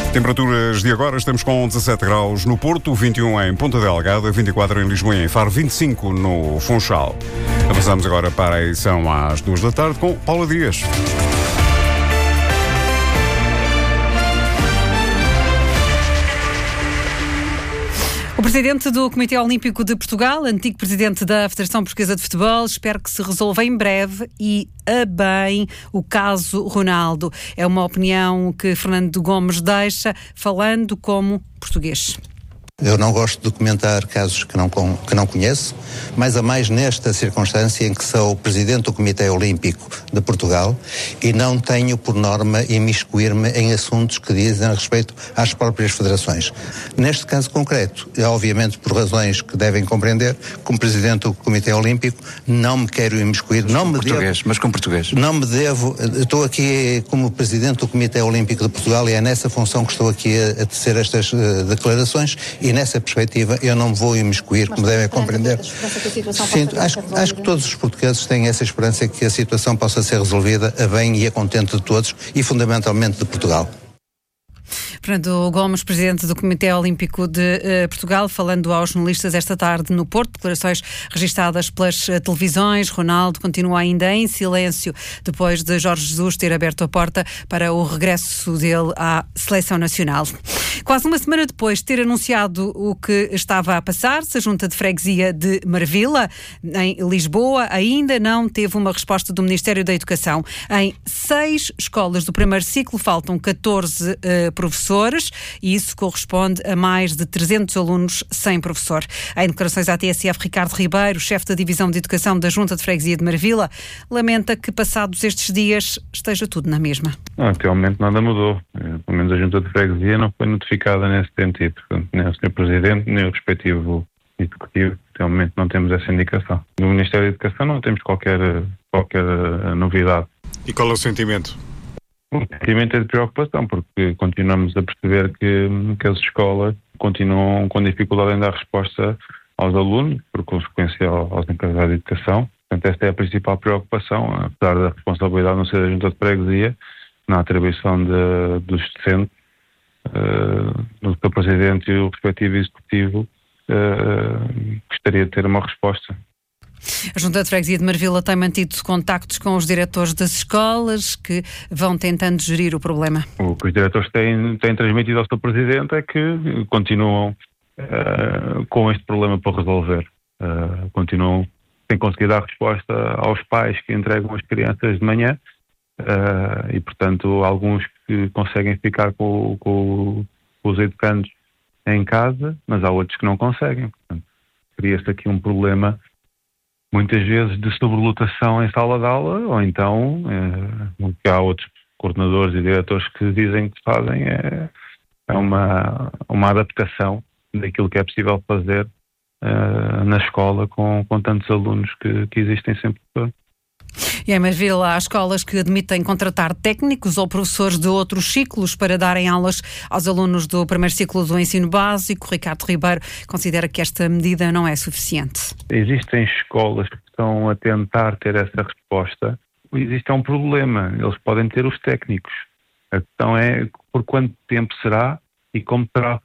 Temperaturas de agora, estamos com 17 graus no Porto, 21 em Ponta Delgada, 24 em Lisboa e em Faro, 25 no Funchal. Avançamos agora para a edição às 2 da tarde com Paula Dias. O presidente do Comitê Olímpico de Portugal, antigo presidente da Federação Portuguesa de Futebol, espera que se resolva em breve e a bem o caso Ronaldo. É uma opinião que Fernando Gomes deixa, falando como português. Eu não gosto de comentar casos que não conheço, mas a mais nesta circunstância em que sou presidente do Comitê Olímpico de Portugal e não tenho por norma imiscuir-me em assuntos que dizem respeito às próprias federações. Neste caso concreto, obviamente por razões que devem compreender, como presidente do Comitê Olímpico, não me quero imiscuir. Mas com português. Não me devo. Estou aqui como presidente do Comitê Olímpico de Portugal e é nessa função que estou aqui a tecer estas declarações. E nessa perspectiva eu não me vou imiscuir, como devem compreender. Sim, acho que todos os portugueses têm essa esperança que a situação possa ser resolvida a bem e a contente de todos e fundamentalmente de Portugal. Fernando Gomes, presidente do Comitê Olímpico de Portugal, falando aos jornalistas esta tarde no Porto, declarações registadas pelas televisões. Ronaldo continua ainda em silêncio depois de Jorge Jesus ter aberto a porta para o regresso dele à seleção nacional. Quase uma semana depois de ter anunciado o que estava a passar-se, a Junta de Freguesia de Marvila, em Lisboa, ainda não teve uma resposta do Ministério da Educação. Em 6 escolas do primeiro ciclo faltam 14 professores e isso corresponde a mais de 300 alunos sem professor. Em declarações à TSF, Ricardo Ribeiro, chefe da Divisão de Educação da Junta de Freguesia de Marvila, lamenta que passados estes dias esteja tudo na mesma. Até o momento nada mudou. Pelo menos a Junta de Freguesia não foi notificada nesse sentido. Portanto, nem o Sr. Presidente, nem o respectivo Executivo. Até o momento não temos essa indicação. No Ministério da Educação não temos qualquer novidade. E qual é o sentimento? O sentimento é de preocupação, porque continuamos a perceber que as escolas continuam com dificuldade em dar resposta aos alunos, por consequência aos encarregados de educação. Portanto, esta é a principal preocupação, apesar da responsabilidade não ser da Junta de Freguesia, na atribuição dos docentes, do Sr. Presidente e o respectivo Executivo, gostaria de ter uma resposta. A Junta de Freguesia de Marvila tem mantido contactos com os diretores das escolas que vão tentando gerir o problema. O que os diretores têm transmitido ao Sr. Presidente é que continuam com este problema para resolver. Continuam sem conseguir dar resposta aos pais que entregam as crianças de manhã e, portanto, alguns que conseguem ficar com os educandos em casa, mas há outros que não conseguem. Portanto, cria-se aqui um problema muitas vezes de sobrelotação em sala de aula, ou então que há outros coordenadores e diretores que dizem que fazem é uma adaptação daquilo que é possível fazer na escola com tantos alunos que existem sempre. E em Marvila há escolas que admitem contratar técnicos ou professores de outros ciclos para darem aulas aos alunos do primeiro ciclo do ensino básico. Ricardo Ribeiro considera que esta medida não é suficiente. Existem escolas que estão a tentar ter essa resposta. Existe um problema. Eles podem ter os técnicos. A questão é por quanto tempo será e como será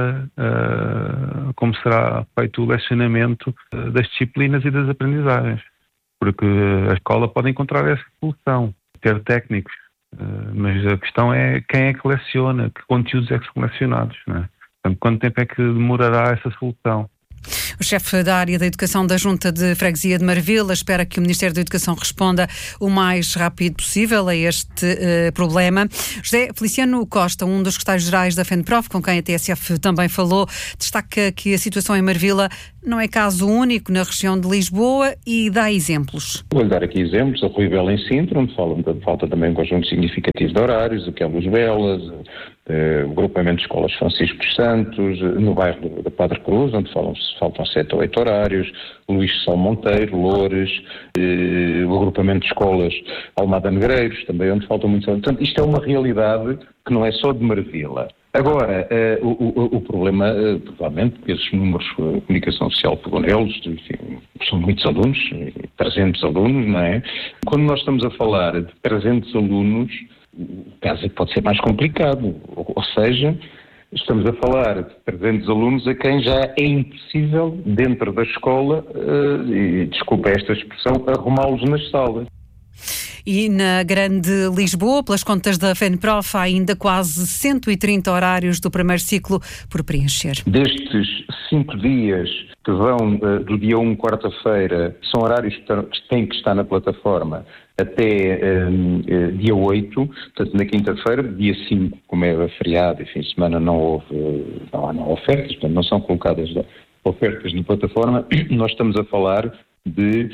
feito o lecionamento das disciplinas e das aprendizagens. Porque a escola pode encontrar essa solução, ter técnicos, mas a questão é quem é que leciona, que conteúdos é que são lecionados, não é? Portanto, quanto tempo é que demorará essa solução? O chefe da área da Educação da Junta de Freguesia de Marvila espera que o Ministério da Educação responda o mais rápido possível a este problema. José Feliciano Costa, um dos secretários-gerais da FENPROF, com quem a TSF também falou, destaca que a situação em Marvila não é caso único na região de Lisboa e dá exemplos. Vou-lhe dar aqui exemplos. A Rui Bela em Sintra, onde falta também um conjunto significativo de horários, aqui a Luz Belas, o agrupamento de escolas Francisco dos Santos, no bairro da Padre Cruz, onde faltam 7 ou 8 horários, Luís São Monteiro, Loures, o agrupamento de escolas Almada Negreiros, também onde faltam muitos horários. Portanto, isto é uma realidade que não é só de Marvila. Agora, o problema, provavelmente, esses números a comunicação social pegou neles, enfim, são muitos alunos, 300 alunos, não é? Quando nós estamos a falar de 300 alunos, caso pode ser mais complicado, ou seja, estamos a falar de 300 alunos a quem já é impossível, dentro da escola, e desculpa esta expressão, arrumá-los nas salas. E na Grande Lisboa, pelas contas da FENPROF, há ainda quase 130 horários do primeiro ciclo por preencher. Destes 5 dias que vão do dia 1, quarta-feira, são horários que têm que estar na plataforma até dia 8, portanto na quinta-feira, dia 5, como é feriado e fim de semana, não há ofertas, portanto não são colocadas ofertas na plataforma, nós estamos a falar de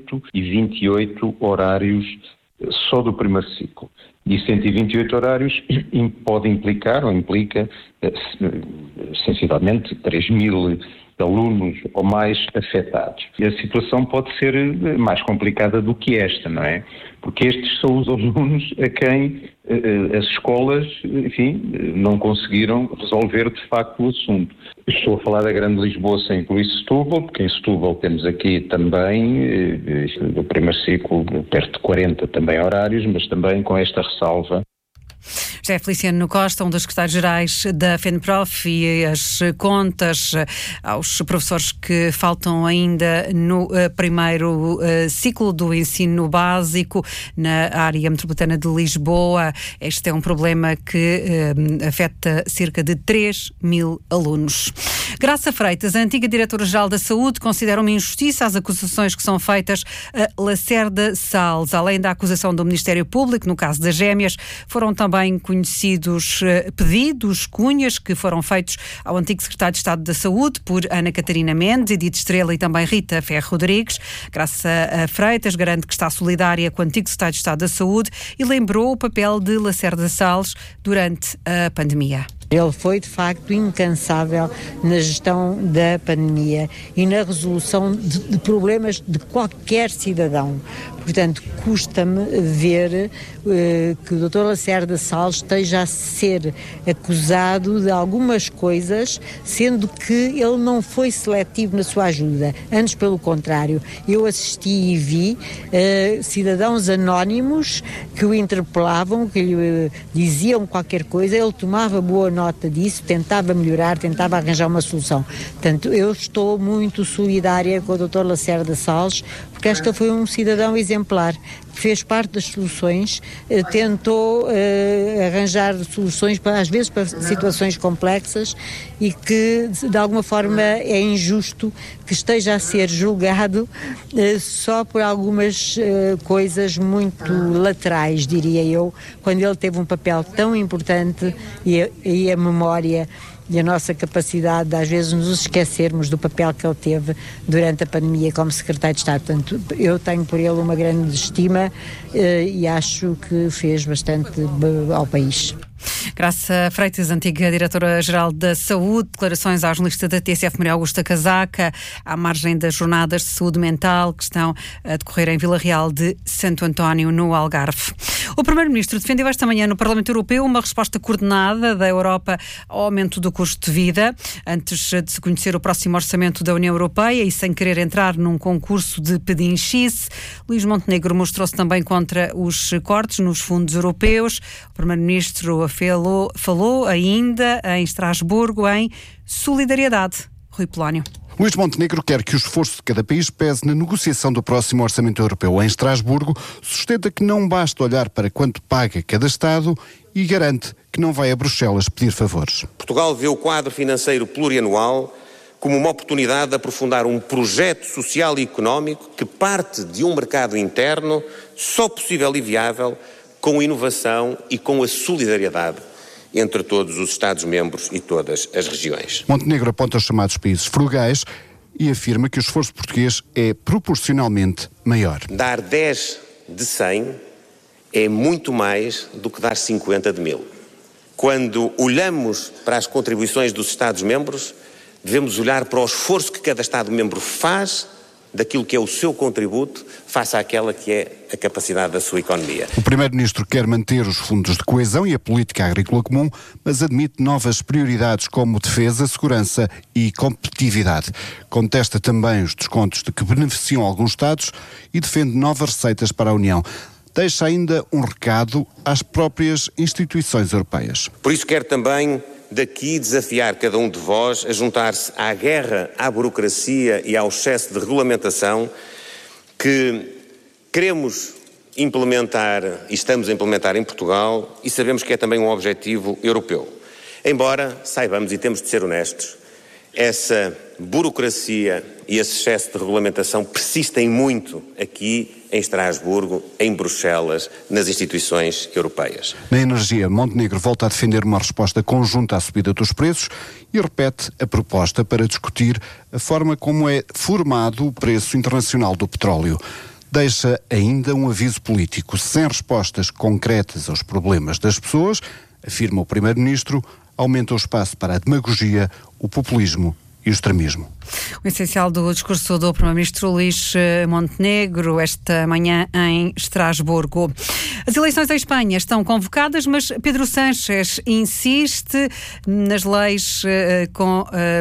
128 horários só do primeiro ciclo. E 128 horários pode implicar, ou implica, sensivelmente, 3.000 alunos ou mais afetados. E a situação pode ser mais complicada do que esta, não é? Porque estes são os alunos a quem as escolas, enfim, não conseguiram resolver de facto o assunto. Estou a falar da Grande Lisboa sem incluir Setúbal, porque em Setúbal temos aqui também, do primeiro ciclo, perto de 40 também horários, mas também com esta ressalva. José Feliciano Costa, um dos secretários-gerais da FENPROF, e as contas aos professores que faltam ainda no primeiro ciclo do ensino básico na área metropolitana de Lisboa. Este é um problema que afeta cerca de 3.000 alunos. Graça Freitas, a antiga diretora-geral da Saúde, considera uma injustiça as acusações que são feitas a Lacerda Salles. Além da acusação do Ministério Público, no caso das gêmeas, foram também conhecidos pedidos, cunhas, que foram feitos ao antigo secretário de Estado da Saúde por Ana Catarina Mendes, Edith Estrela e também Rita Ferro Rodrigues. Graça Freitas garante que está solidária com o antigo secretário de Estado da Saúde e lembrou o papel de Lacerda Salles durante a pandemia. Ele foi, de facto, incansável na gestão da pandemia e na resolução de problemas de qualquer cidadão. Portanto, custa-me ver que o Dr. Lacerda Salles esteja a ser acusado de algumas coisas, sendo que ele não foi seletivo na sua ajuda. Antes, pelo contrário, eu assisti e vi cidadãos anónimos que o interpelavam, que lhe diziam qualquer coisa, ele tomava boa nota disso, tentava melhorar, tentava arranjar uma solução. Portanto, eu estou muito solidária com o Dr. Lacerda Salles, porque acho que ele foi um cidadão exemplar, fez parte das soluções, tentou arranjar soluções, às vezes para situações complexas, e que de alguma forma é injusto que esteja a ser julgado só por algumas coisas muito laterais, diria eu, quando ele teve um papel tão importante e a memória e a nossa capacidade de às vezes nos esquecermos do papel que ele teve durante a pandemia como secretário de Estado. Portanto, eu tenho por ele uma grande estima e acho que fez bastante ao país. Graça Freitas, antiga diretora-geral da Saúde, declarações à jornalista da TSF Maria Augusta Casaca, à margem das jornadas de saúde mental que estão a decorrer em Vila Real de Santo António, no Algarve. O Primeiro-Ministro defendeu esta manhã no Parlamento Europeu uma resposta coordenada da Europa ao aumento do custo de vida, antes de se conhecer o próximo orçamento da União Europeia e sem querer entrar num concurso de pedinchice. Luís Montenegro mostrou-se também contra os cortes nos fundos europeus. O Primeiro-Ministro falou ainda em Estrasburgo em solidariedade. Rui Polónio. Luís Montenegro quer que o esforço de cada país pese na negociação do próximo Orçamento Europeu. Em Estrasburgo, sustenta que não basta olhar para quanto paga cada Estado e garante que não vai a Bruxelas pedir favores. Portugal vê o quadro financeiro plurianual como uma oportunidade de aprofundar um projeto social e económico que parte de um mercado interno só possível e viável com inovação e com a solidariedade entre todos os Estados-membros e todas as regiões. Montenegro aponta os chamados países frugais e afirma que o esforço português é proporcionalmente maior. Dar 10 de 100 é muito mais do que dar 50 de 1000. Quando olhamos para as contribuições dos Estados-membros, devemos olhar para o esforço que cada Estado-membro faz daquilo que é o seu contributo face àquela que é a capacidade da sua economia. O Primeiro-Ministro quer manter os fundos de coesão e a política agrícola comum, mas admite novas prioridades como defesa, segurança e competitividade. Contesta também os descontos de que beneficiam alguns Estados e defende novas receitas para a União. deixa ainda um recado às próprias instituições europeias. Por isso quero também daqui desafiar cada um de vós a juntar-se à guerra, à burocracia e ao excesso de regulamentação que queremos implementar e estamos a implementar em Portugal e sabemos que é também um objetivo europeu. Embora saibamos e temos de ser honestos, essa burocracia e esse excesso de regulamentação persistem muito aqui em Estrasburgo, em Bruxelas, nas instituições europeias. Na energia, Montenegro volta a defender uma resposta conjunta à subida dos preços e repete a proposta para discutir a forma como é formado o preço internacional do petróleo. Deixa ainda um aviso político. Sem respostas concretas aos problemas das pessoas, afirma o Primeiro-Ministro, aumenta o espaço para a demagogia, o populismo e o extremismo. O essencial do discurso do Primeiro-Ministro Luís Montenegro esta manhã em Estrasburgo. As eleições em Espanha estão convocadas, mas Pedro Sánchez insiste nas leis com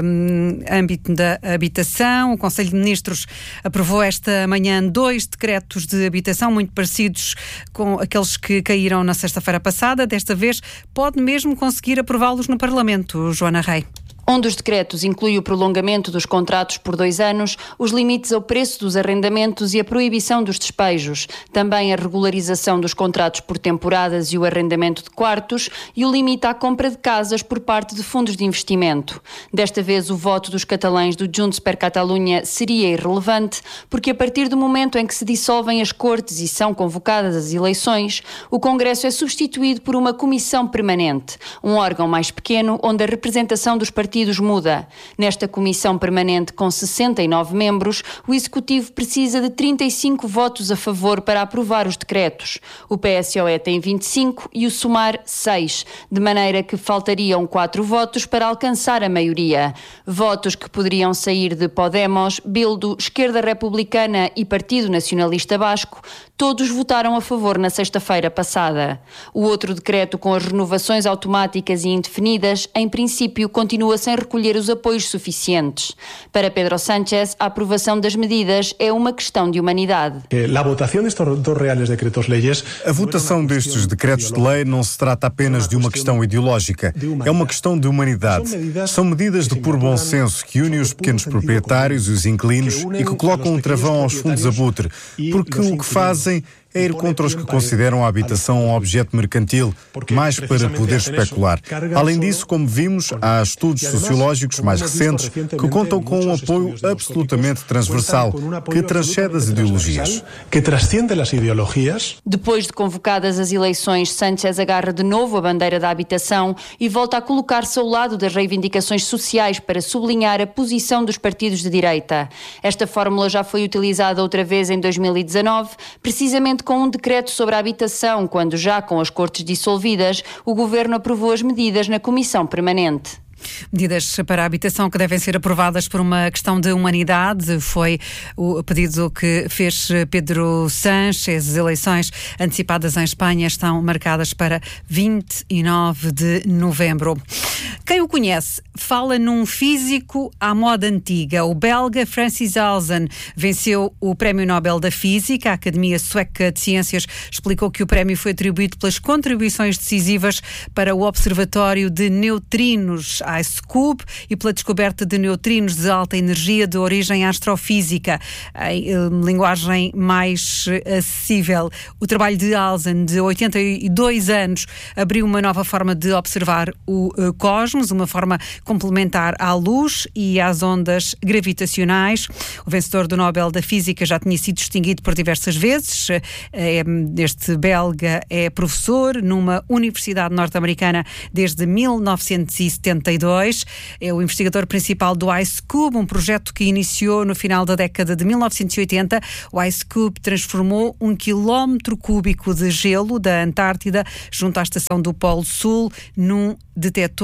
âmbito da habitação. O Conselho de Ministros aprovou esta manhã 2 decretos de habitação muito parecidos com aqueles que caíram na sexta-feira passada. Desta vez pode mesmo conseguir aprová-los no Parlamento. Joana Rei. Um dos decretos inclui o prolongamento dos contratos por 2 anos, os limites ao preço dos arrendamentos e a proibição dos despejos, também a regularização dos contratos por temporadas e o arrendamento de quartos e o limite à compra de casas por parte de fundos de investimento. Desta vez o voto dos catalães do Junts per Catalunya seria irrelevante, porque a partir do momento em que se dissolvem as Cortes e são convocadas as eleições, o Congresso é substituído por uma comissão permanente, um órgão mais pequeno onde a representação dos partidos muda. Nesta comissão permanente com 69 membros, o Executivo precisa de 35 votos a favor para aprovar os decretos. O PSOE tem 25 e o Sumar 6, de maneira que faltariam 4 votos para alcançar a maioria. Votos que poderiam sair de Podemos, Bildu, Esquerda Republicana e Partido Nacionalista Basco, todos votaram a favor na sexta-feira passada. O outro decreto com as renovações automáticas e indefinidas, em princípio, continua sem recolher os apoios suficientes. Para Pedro Sánchez, a aprovação das medidas é uma questão de humanidade. A votação destes decretos de lei não se trata apenas de uma questão ideológica, é uma questão de humanidade. São medidas de puro bom senso que unem os pequenos proprietários e os inquilinos e que colocam um travão aos fundos abutre, porque o que fazem é ir contra os que consideram a habitação um objeto mercantil, mais para poder especular. Além disso, como vimos, há estudos sociológicos mais recentes que contam com um apoio absolutamente transversal, que transcende as ideologias. Depois de convocadas as eleições, Sánchez agarra de novo a bandeira da habitação e volta a colocar-se ao lado das reivindicações sociais para sublinhar a posição dos partidos de direita. Esta fórmula já foi utilizada outra vez em 2019, precisamente com um decreto sobre a habitação, quando já com as Cortes dissolvidas, o Governo aprovou as medidas na Comissão Permanente. Medidas para a habitação que devem ser aprovadas por uma questão de humanidade foi o pedido que fez Pedro Sánchez. As eleições antecipadas em Espanha estão marcadas para 29 de novembro. Quem o conhece fala num físico à moda antiga. O belga Francis Halsen venceu o Prémio Nobel da Física. A Academia Sueca de Ciências explicou que o prémio foi atribuído pelas contribuições decisivas para o Observatório de Neutrinos IceCube e pela descoberta de neutrinos de alta energia de origem astrofísica. Em linguagem mais acessível, o trabalho de Halsen, de 82 anos, abriu uma nova forma de observar o cosmos, uma forma complementar à luz e às ondas gravitacionais. O vencedor do Nobel da Física já tinha sido distinguido por diversas vezes. Este belga é professor numa universidade norte-americana desde 1972. É o investigador principal do IceCube, um projeto que iniciou no final da década de 1980. O IceCube transformou 1 quilómetro cúbico de gelo da Antártida junto à estação do Polo Sul num detetor de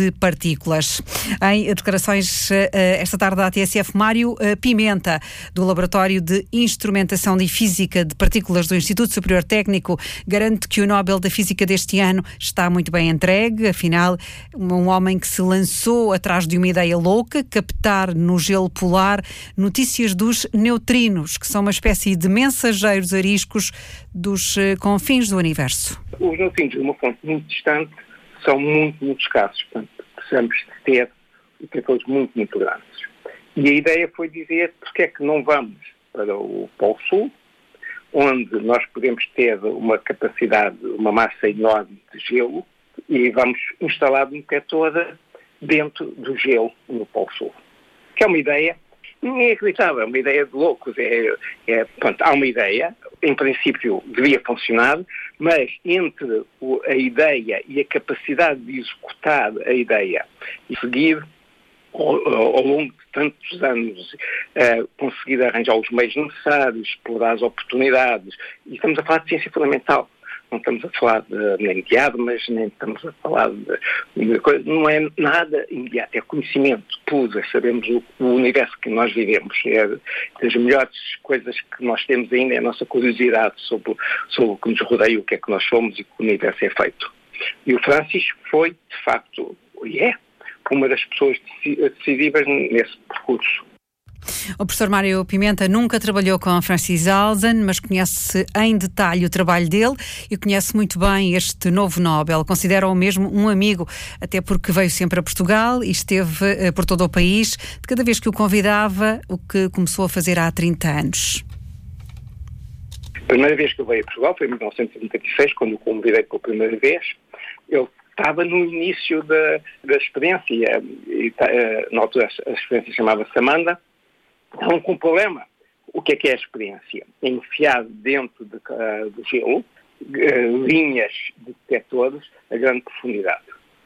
de partículas. Em declarações esta tarde da TSF, Mário Pimenta, do Laboratório de Instrumentação e Física de Partículas do Instituto Superior Técnico, garante que o Nobel da Física deste ano está muito bem entregue. Afinal, um homem que se lançou atrás de uma ideia louca, captar no gelo polar notícias dos neutrinos, que são uma espécie de mensageiros ariscos dos confins do universo. Os neutrinos, de uma fonte muito distante, são muito escassos. Portanto, precisamos de ter detectores muito grandes. E a ideia foi dizer porque é que não vamos para o Polo Sul, onde nós podemos ter uma capacidade, uma massa enorme de gelo, e vamos instalar um detector dentro do gelo no Polo Sul. Que é uma ideia inacreditável, é uma ideia de loucos. Pronto, há uma ideia, em princípio devia funcionar, mas entre a ideia e a capacidade de executar a ideia e seguir ao longo de tantos anos, conseguir arranjar os meios necessários, explorar as oportunidades, e estamos a falar de ciência fundamental. Não estamos a falar nem de armas, nem estamos a falar de coisa. Não é nada imediato, é conhecimento puro. Sabemos o universo que nós vivemos. Das melhores coisas que nós temos ainda é a nossa curiosidade sobre o que nos rodeia, o que é que nós somos e que o universo é feito. E o Francis foi, de facto, uma das pessoas decisivas nesse percurso. O professor Mário Pimenta nunca trabalhou com Francis Halzen, mas conhece em detalhe o trabalho dele e conhece muito bem este novo Nobel. Considera-o mesmo um amigo, até porque veio sempre a Portugal e esteve por todo o país, de cada vez que o convidava, o que começou a fazer há 30 anos. A primeira vez que eu veio a Portugal foi em 1996, quando o convidei pela primeira vez. Ele estava no início da experiência, na altura a experiência chamava-se Amanda. Estavam com um problema. O que é a experiência? É enfiar dentro do gelo linhas de detectores a grande profundidade.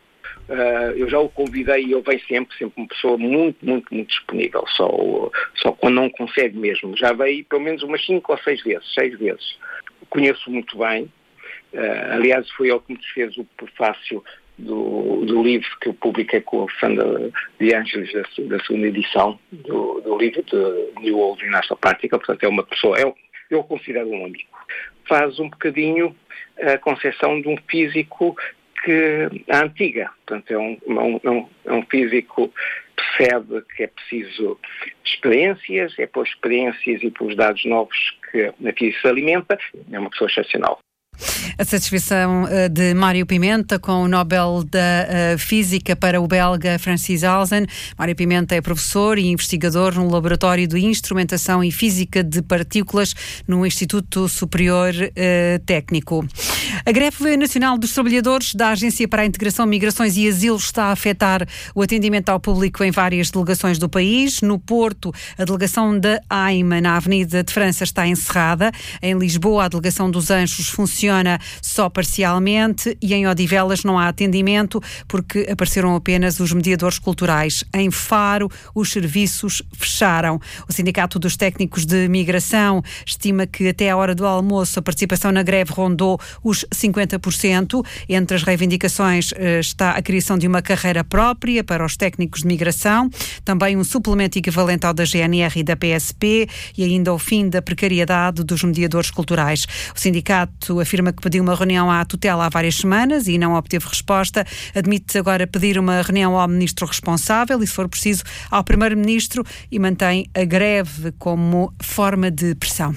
Eu já o convidei e ele vem sempre uma pessoa muito disponível, só quando não consegue mesmo. Já veio pelo menos umas 5 ou 6 vezes. Conheço muito bem. Aliás, foi ele que me desfez o prefácio do livro que eu publiquei com a Sandra de Ângeles da segunda edição do livro de New Old International Particle. Portanto, é uma pessoa, eu considero um amigo. Faz um bocadinho a concepção de um físico a antiga. Portanto, é um físico que percebe que é preciso experiências, é por experiências e pelos dados novos que a física se alimenta. É uma pessoa excepcional. A satisfação de Mário Pimenta com o Nobel da Física para o belga Francis Halzen. Mário Pimenta é professor e investigador no Laboratório de Instrumentação e Física de Partículas no Instituto Superior Técnico. A greve nacional dos trabalhadores da Agência para a Integração, Migrações e Asilo está a afetar o atendimento ao público em várias delegações do país. No Porto, a delegação da AIMA, na Avenida de França, está encerrada. Em Lisboa, a delegação dos Anjos funciona só parcialmente e em Odivelas não há atendimento porque apareceram apenas os mediadores culturais. Em Faro, os serviços fecharam. O Sindicato dos Técnicos de Migração estima que até à hora do almoço a participação na greve rondou os 50%. Entre as reivindicações está a criação de uma carreira própria para os técnicos de migração, também um suplemento equivalente ao da GNR e da PSP e ainda o fim da precariedade dos mediadores culturais. O sindicato afirma que pediu uma reunião à tutela há várias semanas e não obteve resposta. Admite agora pedir uma reunião ao ministro responsável e, se for preciso, ao primeiro-ministro e mantém a greve como forma de pressão.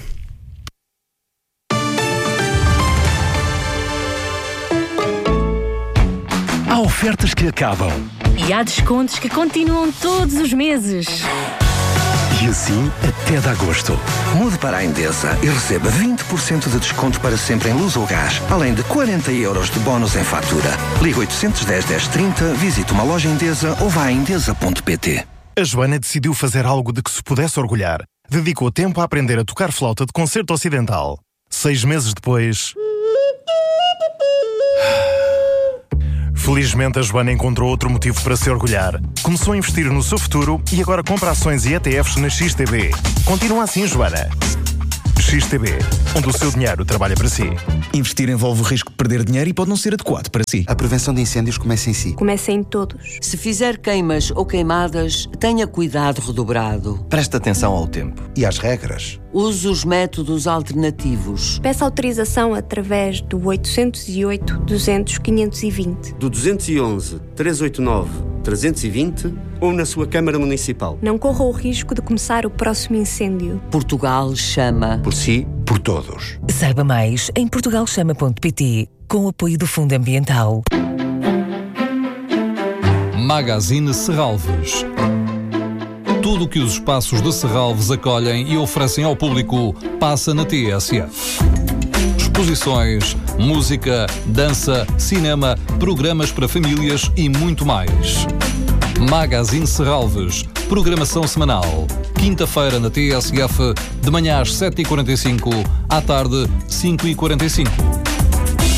Há ofertas que acabam. E há descontos que continuam todos os meses. E assim até de agosto. Mude para a Endesa e receba 20% de desconto para sempre em luz ou gás, além de 40 € de bónus em fatura. Ligue 810 1030, visite uma loja Endesa ou vá a endesa.pt. A Joana decidiu fazer algo de que se pudesse orgulhar. Dedicou tempo a aprender a tocar flauta de concerto ocidental. 6 meses depois... Felizmente, a Joana encontrou outro motivo para se orgulhar. Começou a investir no seu futuro e agora compra ações e ETFs na XTB. Continua assim, Joana. XTB, onde o seu dinheiro trabalha para si. Investir envolve o risco de perder dinheiro e pode não ser adequado para si. A prevenção de incêndios começa em si. Começa em todos. Se fizer queimas ou queimadas, tenha cuidado redobrado. Preste atenção ao tempo e às regras. Use os métodos alternativos. Peça autorização através do 808-200-520. Do 211-389-320 ou na sua Câmara Municipal. Não corra o risco de começar o próximo incêndio. Portugal chama. Por si, por todos. Saiba mais em portugalchama.pt, com o apoio do Fundo Ambiental. Magazine Serralves. Tudo o que os espaços de Serralves acolhem e oferecem ao público passa na TSF. Exposições, música, dança, cinema, programas para famílias e muito mais. Magazine Serralves, programação semanal. Quinta-feira na TSF, de manhã às 7h45, à tarde 5h45.